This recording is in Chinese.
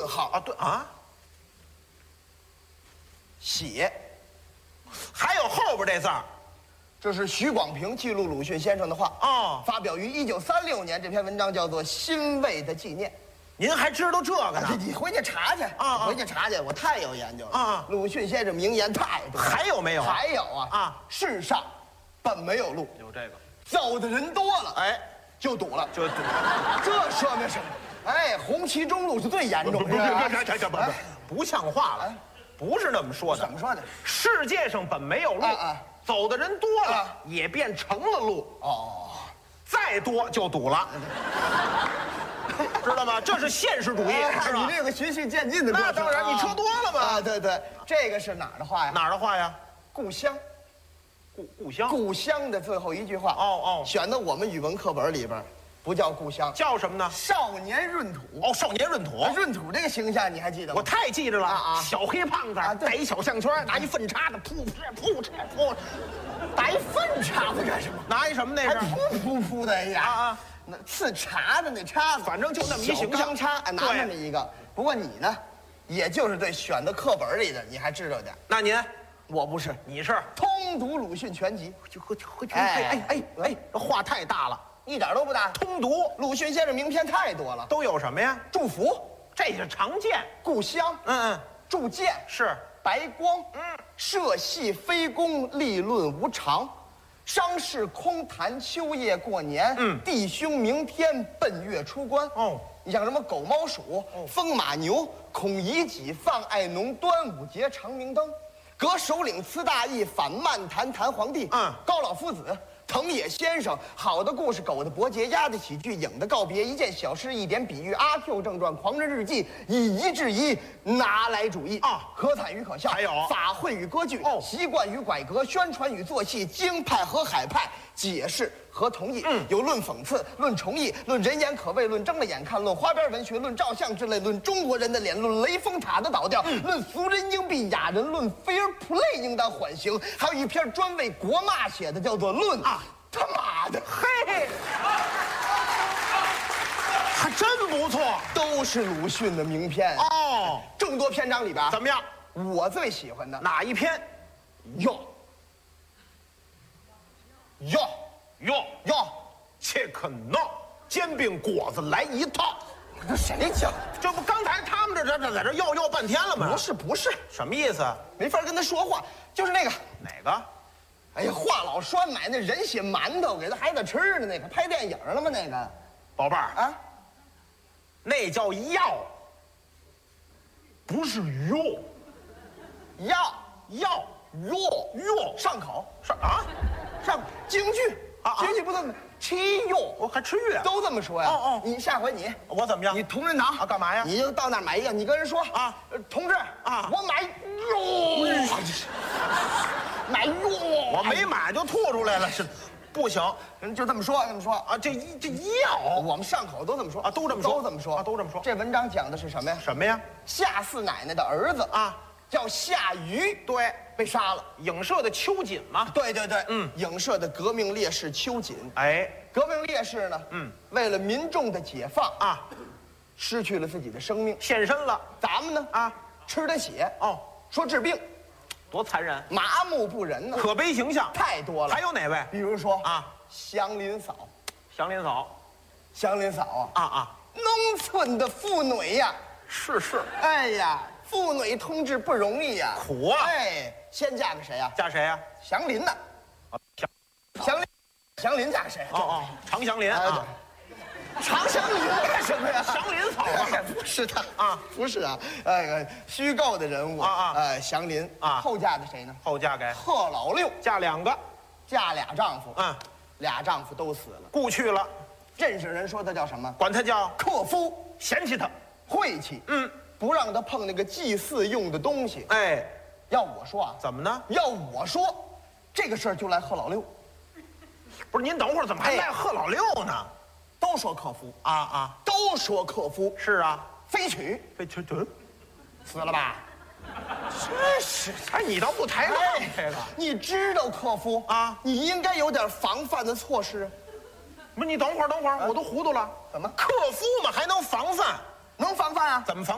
顿号啊，对啊， 写， 还有后边这字儿。 这是许广平记录鲁迅先生的话哦， 发表于1936年。这篇文章叫做《欣慰的纪念》。 您还知道这个呢？ 你回去查去啊回去查去，我太有研究了啊！ 鲁迅先生名言太多了， 还有没有？ 还有啊啊！ 世上本没有路， 有这个， 走的人多了， 哎， 就堵了， 就这说明什么？哎，红旗中路是最严重的， 不像话了，不是那么说的。 怎么说的？ 世界上本没有路，走的人多了，也变成了路。 哦， 再多就堵了。知道吗？这是现实主义，是吧？ 你这个循序渐进的过程。 那当然，你车多了嘛。 啊，对对，这个是哪儿的话呀？ 哪儿的话呀？ 故乡， 故乡。 故乡的最后一句话。 哦， 选到我们语文课本里边，不叫故乡， 叫什么呢？ 少年闰土。 哦，少年闰土。 闰土这个形象你还记得吗？ 我太记着了啊！ 小黑胖子带一小项圈，拿一粪叉子，噗， 打一粪叉子干什么？ 拿一什么那是？ 噗的呀！ 啊！ 那刺茶的那叉子， 反正就那么一形象叉，拿那么一个。不过你呢，也就是对选的课本里的你还知道点。 那您， 我不是， 你是通读鲁迅全集。 哎，这话太大了， 一点都不大。 通读鲁迅先生名篇太多了， 都有什么呀？ 祝福， 这是常见。 故乡，铸剑是白光，社戏非攻，立论无常。商事空谈，秋夜过年。弟兄明天奔月出关。哦，你像什么狗猫鼠、风马牛、孔乙己、放爱农、端午节、长明灯，革首领辞大义，反漫谈谈皇帝。高老夫子。藤野先生，好的故事，狗的伯爵，鸭的喜剧，影的告别，一件小事，一点比喻，阿 Q 正传，狂人日记，以夷制夷，拿来主义啊，可惨与可笑， 还有法会与歌剧，习惯与改革，宣传与作戏，京派和海派，解释和同意，有论讽刺，论重义，论人言可畏，论睁了眼看，论花边文学，论照相之类，论中国人的脸，论雷峰塔的倒掉，论俗人应避雅人，论菲尔普雷应当缓刑，还有一篇专为国骂写的，叫做《论》啊。他妈的， 嘿，还真不错， 都是鲁迅的名篇哦。 众多篇章里边， 怎么样？ 我最喜欢的哪一篇？ 哟， 切克闹，煎饼果子来一套。 这谁讲？ 这不刚才他们这在这要半天了吗？ 不是， 什么意思？ 没法跟他说话，就是那个哪个？ 哎呀，华老栓买那人血馒头给他孩子吃的那个，拍电影了吗？那个， 宝贝儿啊， 那叫药，不是药， 药上口上京剧京剧不这么吃药， 我还吃药， 都这么说呀。你下回我怎么样？ 你同仁堂干嘛呀？ 你就到那儿买一个，你跟人说同志我买药。买药， 我没买就吐出来了，是，不行， 就这么说啊， 这药， 我们上口都这么说啊， 都这么说， 这文章讲的是什么呀？ 什么呀？ 夏四奶奶的儿子叫夏禹， 对， 被杀了。 影射的秋瑾嘛， 对，影射的革命烈士秋瑾。 哎， 革命烈士呢，为了民众的解放失去了自己的生命， 献身了。 咱们呢吃他血说治病。 多残忍， 麻木不仁呢， 可悲形象太多了。 还有哪位？ 比如说祥林嫂，农村的妇女呀， 是， 哎呀，妇女同志不容易呀， 苦啊！ 哎，先嫁给谁呀？ 嫁谁呀？ 祥林呐，祥林嫁给谁？ 常祥林啊。 常祥林干什么呀？ 祥林嫂不是他不是虚构的人物祥林后嫁给谁呢？ 后嫁给贺老六， 嫁2个， 嫁俩丈夫，俩丈夫都死了， 故去了。 认识人说他叫什么？ 管他叫克夫， 嫌弃他， 晦气，不让他碰那个祭祀用的东西。 哎， 要我说怎么呢？ 要我说，这个事儿就赖贺老六。 不是，您等会儿怎么还赖贺老六呢？ 都说克夫都说克夫是啊， 非娶死了吧？真是， 你倒不抬杠这个。 你知道克夫你应该有点防范的措施。 不是，你等会儿，我都糊涂了。 怎么克夫嘛还能防范？ 能防范啊？ 怎么防？